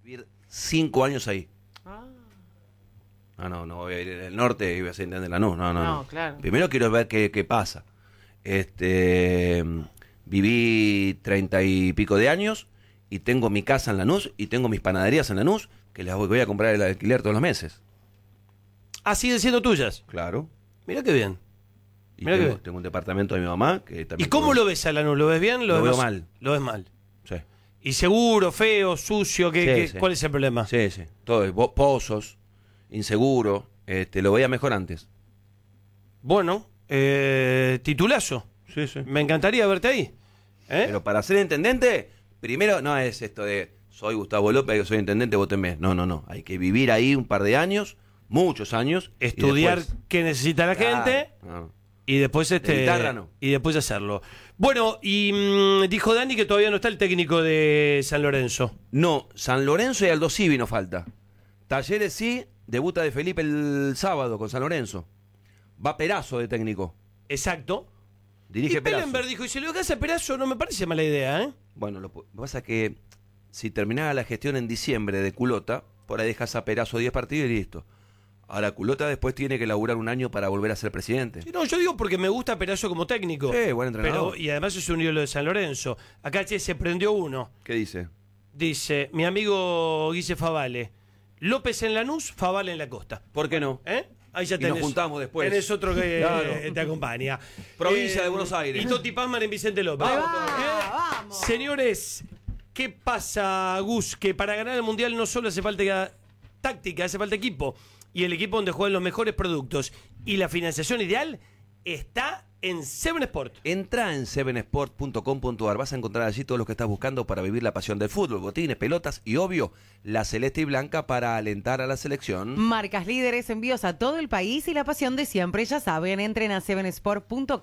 vivir 5 años ahí. No voy a ir en el norte y voy a ser intendente de Lanús. No. Claro. Primero quiero ver qué pasa. Viví 30 y pico de años y tengo mi casa en Lanús y tengo mis panaderías en Lanús que les voy a comprar el alquiler todos los meses. Ah, siguen siendo tuyas. Claro. Mira qué bien. Y Mirá tengo un departamento de mi mamá que también. ¿Y cómo lo ves a Lanús? ¿Lo ves bien? Lo veo mal. Lo ves mal. Sí. ¿Y seguro, feo, sucio? Sí. ¿Cuál es el problema? Sí. Todo, pozos, inseguro. Lo veía mejor antes. Bueno, titulazo. Sí. Me encantaría verte ahí. Pero para ser intendente, primero no es esto de soy Gustavo López, soy intendente, vótenme. No. Hay que vivir ahí un par de años, muchos años. Estudiar después, qué necesita la gente. Y después De guitarra no. y después hacerlo. Bueno, y dijo Dani que todavía no está el técnico de San Lorenzo. No, San Lorenzo y Aldo Civi nos falta. Talleres sí, debuta de Felipe el sábado con San Lorenzo. Va Perazo de técnico. Exacto. Dirige y Perazo. Pellenberg dijo, y si lo dejas a Perazo no me parece mala idea, ¿eh? Bueno, lo que pasa es que si terminara la gestión en diciembre de Culota, por ahí dejas a Perazo 10 partidos y listo. Ahora Culota después tiene que laburar un año para volver a ser presidente. Sí, no, yo digo porque me gusta Perazo como técnico. Sí, buen entrenador. Y además es un ídolo de San Lorenzo. Acá, se prendió uno. ¿Qué dice? Dice, mi amigo Guille Favale, López en Lanús, Favale en la costa. ¿Por qué no? Ahí ya Y tenés. nos juntamos después. Tenés otro que Claro. te acompaña. Provincia de Buenos Aires. Y Toti Pazman en Vicente López. Vamos. Señores, ¿qué pasa, Gus? Que para ganar el Mundial no solo hace falta táctica, hace falta equipo. Y el equipo donde juegan los mejores productos. Y la financiación ideal está en Seven Sport. Entra en sevensport.com.ar. Vas a encontrar allí todo lo que estás buscando para vivir la pasión del fútbol, botines, pelotas y, obvio, la celeste y blanca para alentar a la selección. Marcas líderes, envíos a todo el país y la pasión de siempre. Ya saben, entren a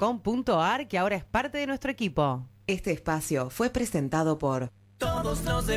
sevensport.com.ar, que ahora es parte de nuestro equipo. Este espacio fue presentado por Todos los